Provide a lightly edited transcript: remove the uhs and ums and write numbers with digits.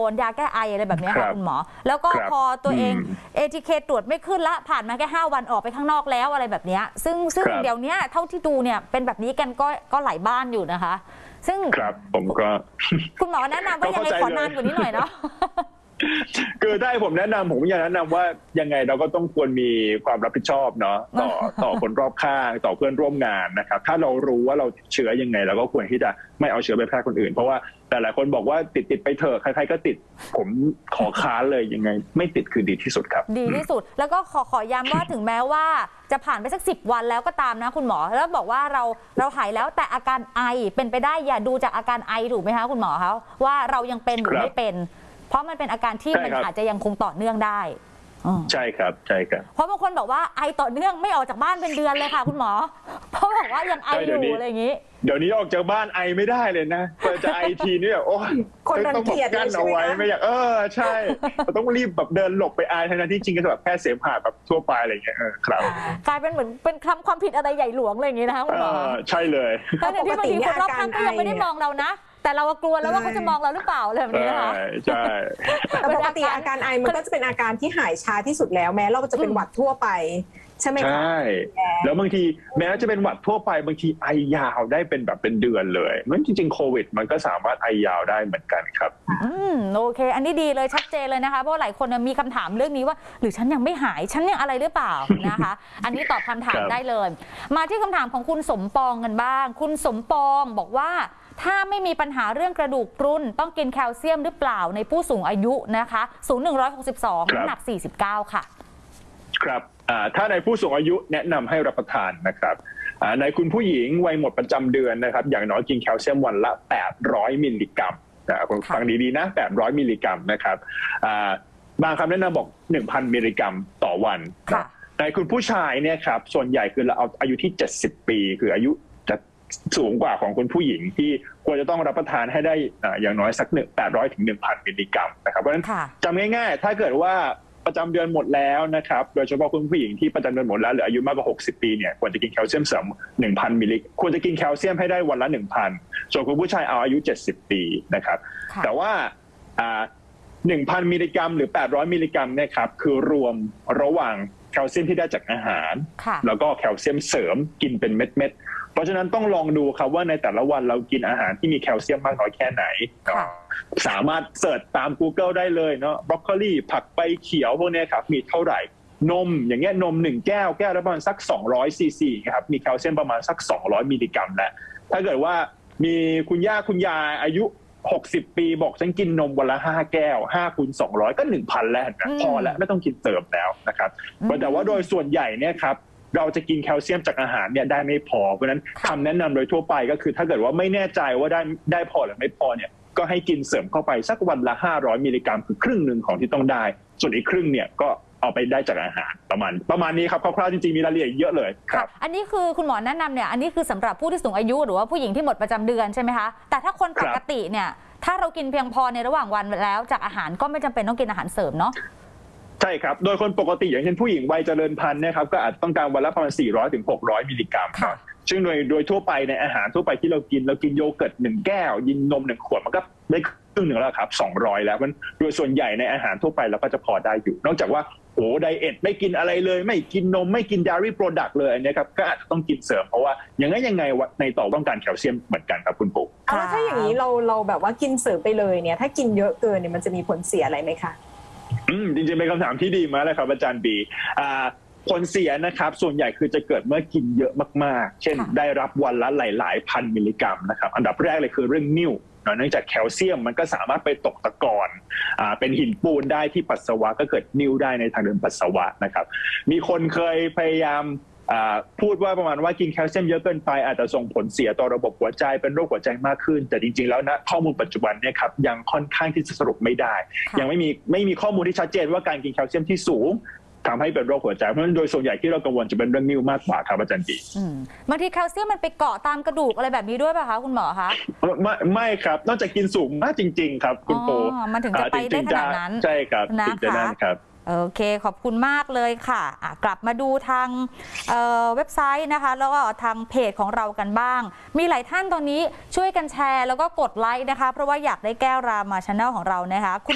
นยาแก้ไออะไรแบบนี้ค่ะคุณหมอแล้วก็พอตัวเอง ATK ตรวจไม่ขึ้นละผ่านมาแค่5 วันออกไปข้างนอกแล้วอะไรแบบนี้ซึ่งเดี๋ยวนี้เท่าที่ดูเนี่ยเป็นแบบนี้กันก็หลายบ้านอยู่นะคะซึ่งครับผมก็คุณหมอแนะนำว่ายังไงขอนานกว่านี้หน่อยเนาะคือได้ผมแนะนำผมอยากแนะนำว่ายังไงเราก็ต้องควรมีความรับผิดชอบเนาะต่อคนรอบข้างต่อเพื่อนร่วมงานนะครับถ้าเรารู้ว่าเราเชื้อยังไงเราก็ควรที่จะไม่เอาเชื้อไปแพร่คนอื่นเพราะว่าแต่หลายคนบอกว่าติดไปเถอะใครๆก็ติดผมขอค้านเลยยังไงไม่ติดคือดีที่สุดครับดีที่สุดแล้วก็ขอย้ำว่าถึงแม้ว่าจะผ่านไปสัก10 วันแล้วก็ตามนะคุณหมอแล้วบอกว่าเราหายแล้วแต่อาการไอเป็นไปได้อย่าดูจากอาการไอถูกไหมคะคุณหมอเขาว่าเรายังเป็นหรือไม่เป็นเพราะมันเป็นอาการที่มันอาจจะยังคงต่อเนื่องได้ใช่ครับเพราะบางคนบอกว่าไอต่อเนื่องไม่ออกจากบ้านเป็นเดือนเลยค่ะคุณหมอเพราะบอกว่ายังไออยู่อะไรอย่างนี้เดี๋ยวนี้ออกจากบ้านไอไม่ได้เลยนะจะไอทีนี่แบบโอ้คนรังเกียจกั้นเอาไว้ไม่อยากใช่ต้องรีบแบบเดินหลบไปไอทั้งนั้นที่จริงก็แบบแค่เสมหะแบบทั่วไปอะไรอย่างเงี้ยครับกลายเป็นเหมือนเป็นความผิดอะไรใหญ่หลวงอะไรอย่างงี้นะคะคุณหมอใช่เลยแต่ที่บางทีคนรอบข้างก็ยังไม่ได้มองเรานะแต่เรากลัวแล้วว่าเขาจะมองเราหรือเปล่าอะไรแบบนี้นะคะใช่แต่ปกติอาการไอมันก็จะเป็นอาการที่หายช้าที่สุดแล้วแม้เราจะเป็นหวัดทั่วไปใช่ไหมคะใช่แล้วบางทีแม้จะเป็นหวัดทั่วไปบางทีไอยาวได้เป็นเดือนเลยมันจริงๆโควิดมันก็สามารถไอยาวได้เหมือนกันครับโอเคอันนี้ดีเลยชัดเจนเลยนะคะเพราะหลายคนมีคำถามเรื่องนี้ว่าหรือฉันยังไม่หายฉันยังอะไรหรือเปล่านะคะอันนี้ตอบคำถามได้เลยมาที่คำถามของคุณสมปองกันบ้างคุณสมปองบอกว่าถ้าไม่มีปัญหาเรื่องกระดูกพรุนต้องกินแคลเซียมหรือเปล่าในผู้สูงอายุนะคะสูง162น้ำหนัก49ค่ะครับถ้าในผู้สูงอายุแนะนำให้รับประทานนะครับในคุณผู้หญิงวัยหมดประจำเดือนนะครับอย่างน้อยกินแคลเซียมวันละ800มิลลิกรัมฟังดีๆนะ800มิลลิกรัมนะครับบางคำแนะนำบอก 1,000 มิลลิกรัมต่อวันในคุณผู้ชายเนี่ยครับส่วนใหญ่คือเราเอาอายุที่70 ปีคืออายุจะสูงกว่าของคุณผู้หญิงที่ควรจะต้องรับประทานให้ได้อย่างน้อยสัก800 ถึง 1,000 มิลลิกรัมนะครับเพราะฉะนั้นจำง่ายๆถ้าเกิดว่าประจำเดือนหมดแล้วนะครับโดยเฉพาะคุณผู้หญิงที่ประจำเดือนหมดแล้วหรืออายุมากกว่า60 ปีเนี่ยควรจะกินแคลเซียมเสริม 1,000 มิลลิควรจะกินแคลเซียมให้ได้วันละ 1,000 ส่วนคุณผู้ชายเอาอายุ70 ปีนะครับแต่ว่า1,000 มิลลิกรัมหรือ800มิลลิกรัมเนี่ยครับคือรวมระหว่างแคลเซียมที่ได้จากอาหารแล้วก็แคลเซียมเสริมกินเป็นเม็ดๆเพราะฉะนั้นต้องลองดูครับว่าในแต่ละวันเรากินอาหารที่มีแคลเซียมมากน้อยแค่ไหนสามารถเสิร์ชตาม Google ได้เลยเนาะบรอกโคลีผักใบเขียวพวกนี้ครับมีเท่าไหร่นมอย่างเงี้ยนม1 แก้วละประมาณสัก200 ซีซีครับมีแคลเซียมประมาณสัก200 มิลลิกรัมแล้วถ้าเกิดว่ามีคุณย่าคุณยายอายุ60 ปีบอกฉันกินนมวันละ5 แก้ว5 คูณ 200ก็ 1,000 แล้วนะพอแล้วไม่ต้องกินเติมแล้วนะครับแต่ว่าโดยส่วนใหญ่เนี่ยครับเราจะกินแคลเซียมจากอาหารเนี่ยได้ไม่พอเพราะฉะนั้นคำแนะนำโดยทั่วไปก็คือถ้าเกิดว่าไม่แน่ใจว่าได้พอหรือไม่พอเนี่ยก็ให้กินเสริมเข้าไปสักวันละ500 มิลลิกรัมคือครึ่งหนึ่งของที่ต้องได้ส่วนอีกครึ่งเนี่ยก็เอาไปได้จากอาหารประมาณนี้ครับคร่าวๆจริงๆมีรายละเอียดเยอะเลยครับอันนี้คือคุณหมอแนะนำเนี่ยอันนี้คือสำหรับผู้ที่สูงอายุหรือว่าผู้หญิงที่หมดประจำเดือนใช่ไหมคะแต่ถ้าคนปกติเนี่ยถ้าเรากินเพียงพอในระหว่างวันแล้วจากอาหารก็ไม่จำเป็นต้องกินอาหารเสริมเนาะใช่ครับโดยคนปกติอย่างเช่นผู้หญิงวัยเจริญพันธุ์นะครับก็อาจต้องการวันละประมาณ400 ถึง 600 มิลลิกรัมซึ่งโดยทั่วไปในอาหารทั่วไปที่เรากินโยเกิร์ต1 แก้วยินนม1 ขวดมันก็ได้ครึ่งหนึ่งแล้วครับ200แล้วมันโดยส่วนใหญ่ในอาหารทั่วไปเราก็จะพอได้อยู่นอกจากว่าไดเอทไม่กินอะไรเลยไม่กินนมไม่กิน dairy product เลยอันนี้ครับก็อาจจะต้องกินเสริมเพราะว่ายังไงในต่อต้องการแคลเซียมเหมือนกันครับคุณปุ๊กแล้วถ้าอย่างนี้เราแบบว่ากินเสริมไปเลยเนี่ยถ้ากินเยอะเกินเนี่ยมันจะมีผลเสียอะไรไหมคะจริงๆเป็นคำถามที่ดีมากเลยครับอาจารย์บีผลเสียนะครับส่วนใหญ่คือจะเกิดเมื่อกินเยอะมากๆเช่นได้รับวันละหลายพันมิลลิกรัมนะครับอันดับแรกเลยคือเรื่องนิ่วเนื่องจากแคลเซียมมันก็สามารถไปตกตะกอนเป็นหินปูนได้ที่ปัสสาวะก็เกิดนิ่วได้ในทางเดินปัสสาวะนะครับมีคนเคยพยายามพูดว่าประมาณว่ากินแคลเซียมเยอะเกินไปอาจจะส่งผลเสียต่อระบบหัวใจเป็นโรคหัวใจมากขึ้นแต่จริงๆแล้วนะข้อมูลปัจจุบันเนี่ยครับยังค่อนข้างที่จะสรุปไม่ได้ยังไม่มีข้อมูลที่ชัดเจนว่าการกินแคลเซียมที่สูงทำให้เป็นโรคหัวใจเพราะฉะนั้นโดยส่วนใหญ่ที่เรากังวลจะเป็นเรื่องนิ่วมากกว่าครับอาจารย์จีบางทีแคลเซียมมันไปเกาะตามกระดูกอะไรแบบนี้ด้วยป่ะคะคุณหมอคะไม่ครับนอกจากกินสูงมากจริงๆครับคุณโปมันถึงจะไปได้ขนาดนั้นใช่ครับนะคะโอเคขอบคุณมากเลยค่ะกลับมาดูทางเว็บไซต์นะคะแล้วก็ทางเพจของเรากันบ้างมีหลายท่านตอนนี้ช่วยกันแชร์แล้วก็กดไลค์นะคะเพราะว่าอยากได้แก้วรามา Channel ของเรานะคะ